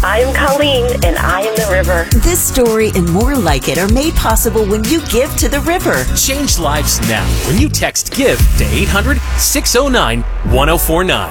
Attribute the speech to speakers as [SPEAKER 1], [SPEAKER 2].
[SPEAKER 1] I am Colleen, and I am the river.
[SPEAKER 2] This story and more like it are made possible when you give to the river.
[SPEAKER 3] Change lives now when you text GIVE to 800-609-1049.